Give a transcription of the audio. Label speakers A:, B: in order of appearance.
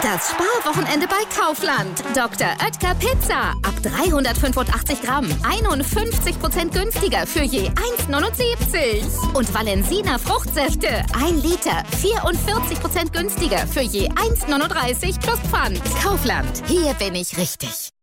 A: Das Sparwochenende bei Kaufland. Dr. Oetker Pizza. Ab 385 Gramm. 51% günstiger für je 1,79. Und Valensina Fruchtsäfte. 1 Liter. 44% günstiger für je 1,39 plus Pfand. Kaufland. Hier bin ich richtig.